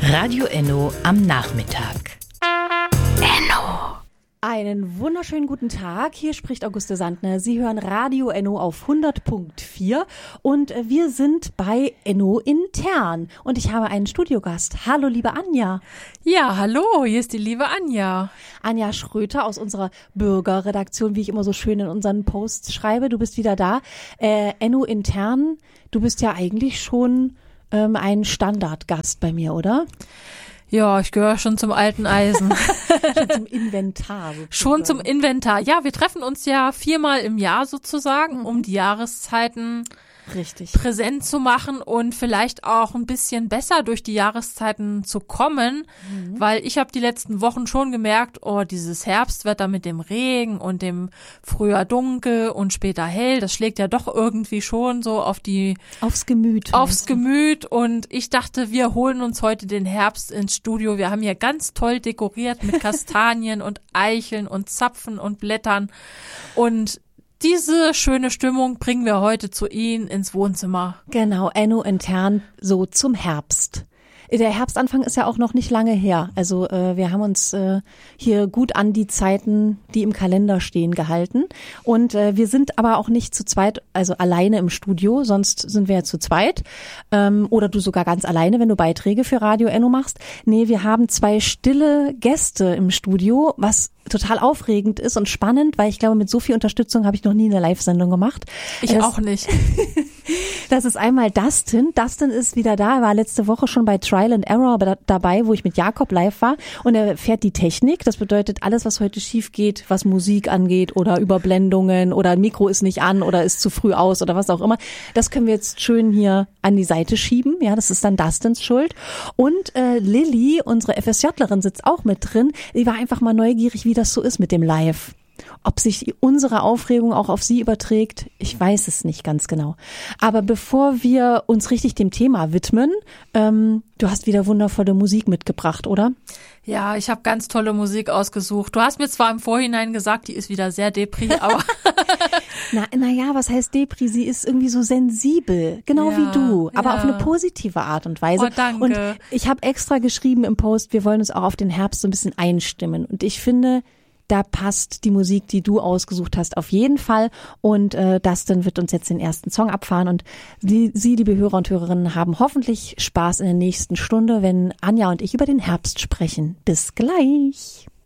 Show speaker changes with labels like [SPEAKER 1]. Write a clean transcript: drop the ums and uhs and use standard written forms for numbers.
[SPEAKER 1] Radio Enno am Nachmittag. Enno.
[SPEAKER 2] Einen wunderschönen guten Tag, hier spricht Auguste Sandner. Sie hören Radio Enno auf 100.4 und wir sind bei Enno intern und ich habe einen Studiogast. Hallo liebe Anja.
[SPEAKER 3] Ja, hallo, hier ist die liebe Anja.
[SPEAKER 2] Anja Schröter aus unserer Bürgerredaktion, wie ich immer so schön in unseren Posts schreibe. Du bist wieder da. Enno intern, du bist ja eigentlich schon ein Standardgast bei mir, oder?
[SPEAKER 3] Ja, ich gehöre schon zum alten Eisen.
[SPEAKER 2] Schon zum Inventar. Sozusagen.
[SPEAKER 3] Schon zum Inventar. Ja, wir treffen uns ja 4-mal im Jahr sozusagen, um die Jahreszeiten
[SPEAKER 2] richtig
[SPEAKER 3] präsent zu machen und vielleicht auch ein bisschen besser durch die Jahreszeiten zu kommen, weil ich habe die letzten Wochen schon gemerkt, dieses Herbstwetter mit dem Regen und dem früher dunkel und später hell, das schlägt ja doch irgendwie schon so aufs Gemüt. Und ich dachte, wir holen uns heute den Herbst ins Studio. Wir haben hier ganz toll dekoriert mit Kastanien und Eicheln und Zapfen und Blättern und diese schöne Stimmung bringen wir heute zu Ihnen ins Wohnzimmer.
[SPEAKER 2] Genau, Enno intern so zum Herbst. Der Herbstanfang ist ja auch noch nicht lange her. Also wir haben uns hier gut an die Zeiten, die im Kalender stehen, gehalten. Und wir sind aber auch nicht zu zweit, also alleine im Studio, sonst sind wir ja zu zweit. Oder du sogar ganz alleine, wenn du Beiträge für Radio Enno machst. Nee, wir haben 2 stille Gäste im Studio, was total aufregend ist und spannend, weil ich glaube, mit so viel Unterstützung habe ich noch nie eine Live-Sendung gemacht.
[SPEAKER 3] Ich auch nicht.
[SPEAKER 2] Das ist einmal Dustin. Dustin ist wieder da. Er war letzte Woche schon bei Trial and Error dabei, wo ich mit Jakob live war. Und er fährt die Technik. Das bedeutet, alles, was heute schief geht, was Musik angeht oder Überblendungen oder ein Mikro ist nicht an oder ist zu früh aus oder was auch immer, das können wir jetzt schön hier an die Seite schieben. Ja, das ist dann Dustins Schuld. Und Lilly, unsere FSJlerin, sitzt auch mit drin. Die war einfach mal neugierig, wie das so ist mit dem Live. Ob sich unsere Aufregung auch auf sie überträgt, ich weiß es nicht ganz genau. Aber bevor wir uns richtig dem Thema widmen, du hast wieder wundervolle Musik mitgebracht, oder?
[SPEAKER 3] Ja, ich habe ganz tolle Musik ausgesucht. Du hast mir zwar im Vorhinein gesagt, die ist wieder sehr depri, aber...
[SPEAKER 2] Naja, was heißt depri? Sie ist irgendwie so sensibel, genau wie du, aber auf eine positive Art und Weise.
[SPEAKER 3] Oh, danke.
[SPEAKER 2] Und ich habe extra geschrieben im Post, wir wollen uns auch auf den Herbst so ein bisschen einstimmen. Und ich finde, da passt die Musik, die du ausgesucht hast, auf jeden Fall. Und Dustin wird uns jetzt den ersten Song abfahren. Und Sie, liebe Hörer und Hörerinnen, haben hoffentlich Spaß in der nächsten Stunde, wenn Anja und ich über den Herbst sprechen. Bis gleich.